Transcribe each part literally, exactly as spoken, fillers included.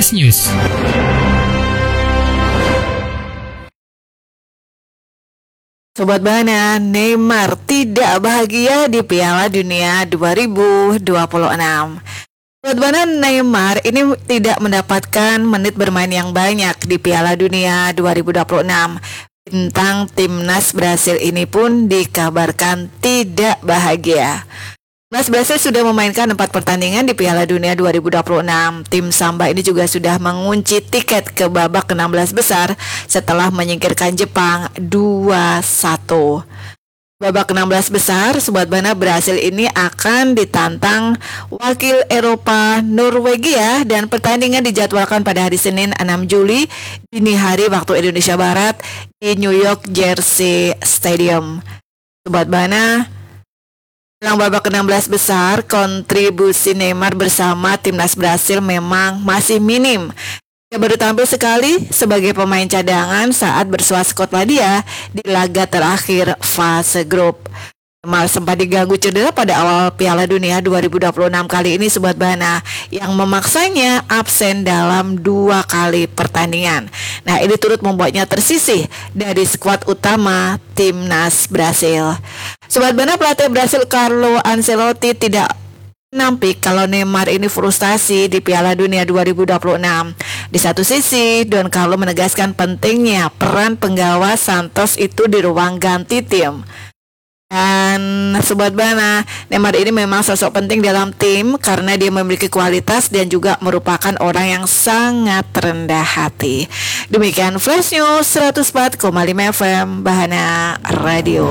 Flash News. Sobat Bana, Neymar tidak bahagia di Piala Dunia dua ribu dua puluh enam. Sobat Bana, Neymar ini tidak mendapatkan menit bermain yang banyak di Piala Dunia dua ribu dua puluh enam. Bintang timnas Brasil ini pun dikabarkan tidak bahagia. Timnas Brasil sudah memainkan empat pertandingan di Piala Dunia dua ribu dua puluh enam. Tim Samba ini juga sudah mengunci tiket ke babak enam belas besar setelah menyingkirkan Jepang dua satu. Babak enam belas besar, Sobat Bana, Brasil ini akan ditantang wakil Eropa Norwegia dan pertandingan dijadwalkan pada hari Senin enam Juli dini hari waktu Indonesia Barat di New York Jersey Stadium. Sobat Bana, dalam babak enam belas besar, kontribusi Neymar bersama timnas Brasil memang masih minim. Dia baru tampil sekali sebagai pemain cadangan saat bersua Skotlandia di laga terakhir fase grup. Neymar sempat diganggu cedera pada awal Piala Dunia dua ribu dua puluh enam kali ini, Sobat Bana, yang memaksanya absen dalam dua kali pertandingan. Nah, ini turut membuatnya tersisih dari skuad utama timnas Brasil. Sobat Bana, pelatih Brasil Carlo Ancelotti tidak menampik kalau Neymar ini frustasi di Piala Dunia dua ribu dua puluh enam. Di satu sisi, Don Carlo menegaskan pentingnya peran penggawa Santos itu di ruang ganti tim. Dan Sobat Bana, Neymar ini memang sosok penting dalam tim karena dia memiliki kualitas dan juga merupakan orang yang sangat rendah hati. Demikian Flash News seratus empat koma lima F M Bahana Radio.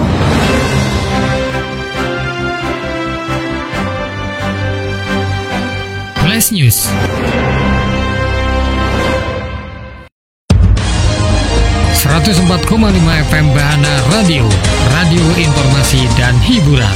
Flash News. seratus empat koma lima F M Bahana Radio, radio informasi dan hiburan.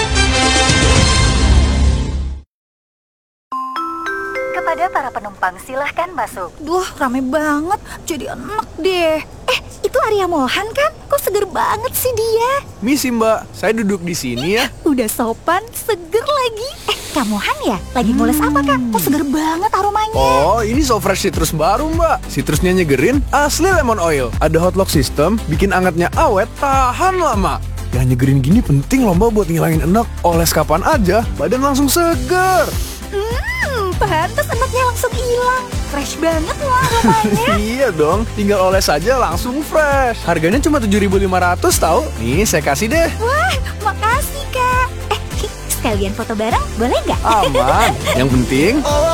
Kepada para penumpang silahkan masuk. Duh, rame banget, jadi enak deh. Eh, itu Arya Mohan kan? Kok seger banget sih dia? Misi mbak, saya duduk di sini ya. Udah sopan, seger lagi. Eh, Kak Mohan ya? Lagi ngules hmm. apa Kak? Kok seger banget aromanya? Oh, ini So Fresh citrus baru mbak. Citrusnya nyegerin, asli lemon oil. Ada hot lock system, bikin angetnya awet, tahan lama. Yang nyegerin gini penting loh mbak buat ngilangin enak. Oles kapan aja, badan langsung seger. Hmm, pantas enaknya langsung hilang. Fresh banget loh aromanya. Iya dong, tinggal oles aja langsung fresh. Harganya cuma tujuh ribu lima ratus tau. Nih saya kasih deh. Wah, makasih Kak. Eh, sekalian foto bareng boleh nggak? Aman, yang penting